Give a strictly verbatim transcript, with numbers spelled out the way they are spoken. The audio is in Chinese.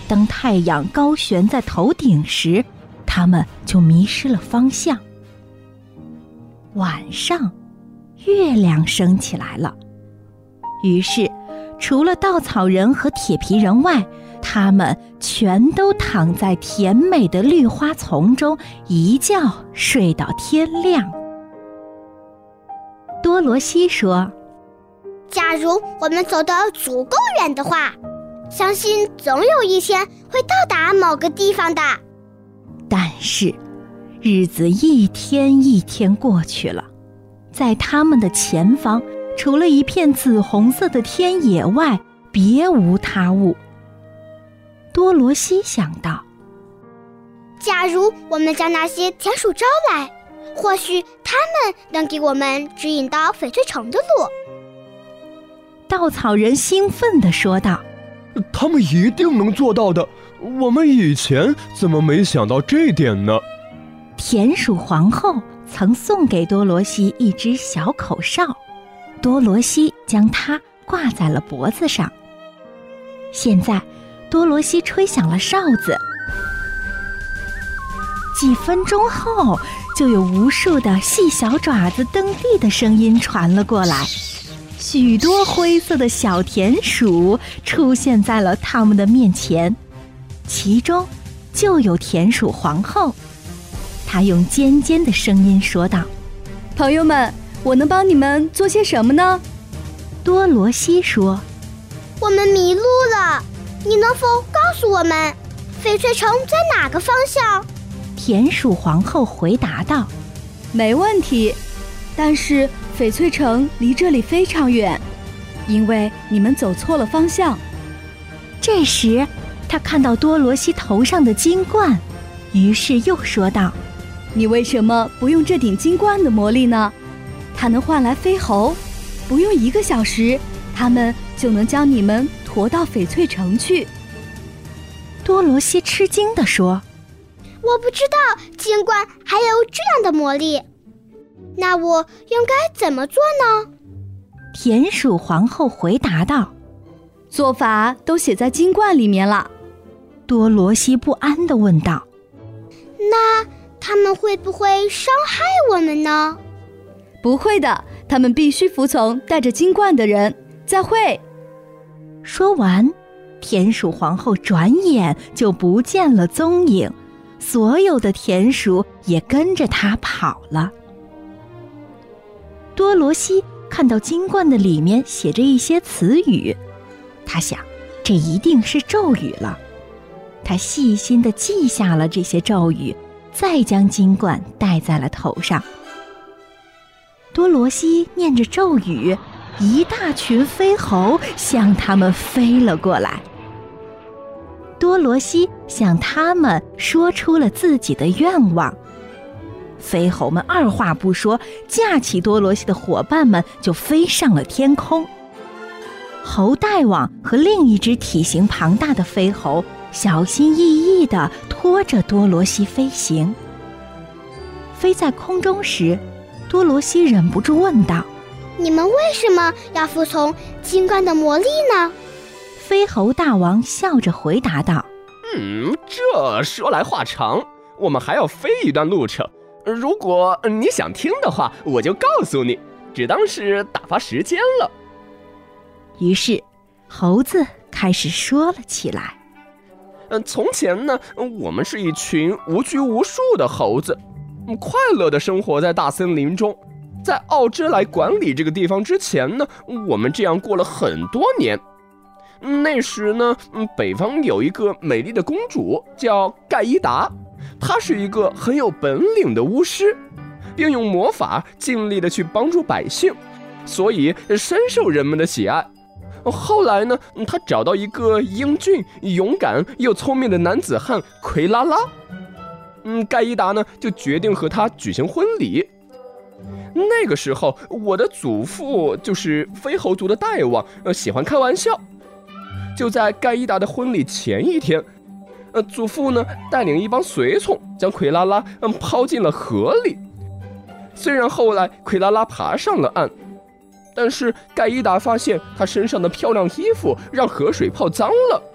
当太阳高悬在头顶时，他们就迷失了方向。晚上，月亮升起来了，于是除了稻草人和铁皮人外，他们全都躺在甜美的绿花丛中，一觉睡到天亮。多罗西说， 假如我们走得足够远的话，相信总有一天会到达某个地方的。 但是日子一天一天过去了，在他们的前方，除了一片紫红色的天野外，别无他物。多罗西想到， 假如我们将那些田鼠招来，或许他们能给我们指引到翡翠城的路。 稻草人兴奋地说道， 他们一定能做到的，我们以前怎么没想到这点呢？ 田鼠皇后曾送给多罗西一只小口哨，多罗西将它挂在了脖子上。现在多罗西吹响了哨子，几分钟后，就有无数的细小爪子蹬地的声音传了过来，许多灰色的小田鼠出现在了他们的面前，其中就有田鼠皇后。她用尖尖的声音说道， 朋友们，我能帮你们做些什么呢？ 多罗西说， 我们迷路了，你能否告诉我们翡翠城在哪个方向？ 田鼠皇后回答道， 没问题，但是翡翠城离这里非常远，因为你们走错了方向。 这时他看到多罗西头上的金冠，于是又说道， 你为什么不用这顶金冠的魔力呢？它能换来飞猴，不用一个小时，它们就能将你们驮到翡翠城去。 多罗西吃惊地说， 我不知道金冠还有这样的魔力，那我应该怎么做呢？ 田鼠皇后回答道， 做法都写在金冠里面了。 多罗西不安地问道， 那他们会不会伤害我们呢？ 不会的，他们必须服从带着金冠的人。再会。 说完，田鼠皇后转眼就不见了踪影，所有的田鼠也跟着她跑了。多罗西看到金冠的里面写着一些词语，他想，这一定是咒语了。他细心地记下了这些咒语，再将金冠戴在了头上。多罗西念着咒语，一大群飞猴向他们飞了过来。多罗西向他们说出了自己的愿望，飞猴们二话不说，架起多罗西的伙伴们就飞上了天空。猴大王和另一只体型庞大的飞猴小心翼翼地拖着多罗西飞行。飞在空中时，多罗西忍不住问道， 你们为什么要服从金冠的魔力呢？ 飞猴大王笑着回答道， 嗯，这说来话长，我们还要飞一段路程，如果你想听的话，我就告诉你，只当是打发时间了。 于是猴子开始说了起来， 呃，从前呢，我们是一群无拘无束的猴子，快乐地生活在大森林中。在奥芝来管理这个地方之前呢，我们这样过了很多年。那时呢，北方有一个美丽的公主叫盖伊达，她是一个很有本领的巫师，并用魔法尽力地去帮助百姓，所以深受人们的喜爱。后来呢，她找到一个英俊、勇敢又聪明的男子汉奎拉拉，嗯，盖伊达呢就决定和他举行婚礼。那个时候，我的祖父就是飞猴族的大王，呃，喜欢开玩笑。就在盖伊达的婚礼前一天，呃，祖父呢带领一帮随从将奎拉拉嗯抛进了河里。虽然后来奎拉拉爬上了岸，但是盖伊达发现他身上的漂亮衣服让河水泡脏了。